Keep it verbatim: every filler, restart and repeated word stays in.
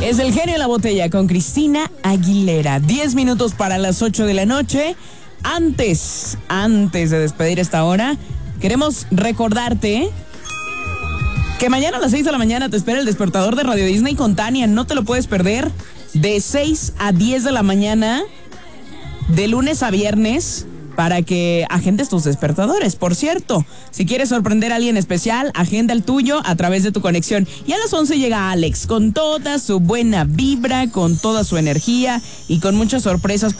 Es el genio de la botella con Cristina Aguilera. Diez minutos para las ocho de la noche. Antes, antes de despedir esta hora, queremos recordarte que mañana a las seis de la mañana te espera el despertador de Radio Disney con Tania. No te lo puedes perder. De seis a diez de la mañana, de lunes a viernes, para que agendes tus despertadores. Por cierto, si quieres sorprender a alguien especial, agenda el tuyo a través de tu conexión. Y a las once llega Alex con toda su buena vibra, con toda su energía y con muchas sorpresas